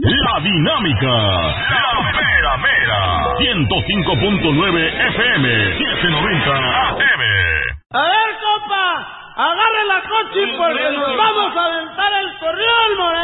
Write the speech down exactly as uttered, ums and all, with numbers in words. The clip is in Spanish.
La Dinámica, La Mera Mera, ciento cinco punto nueve F M, setecientos noventa A M. A ver, compa, agarre la coche porque nos vamos a aventar el corrión, Moreno.